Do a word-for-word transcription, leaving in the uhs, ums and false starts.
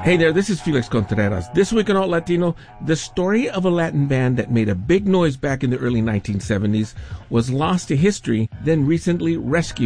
Hey there, this is Felix Contreras. This week on Alt Latino, the story of a Latin band that made a big noise back in the early nineteen seventies was lost to history, then recently rescued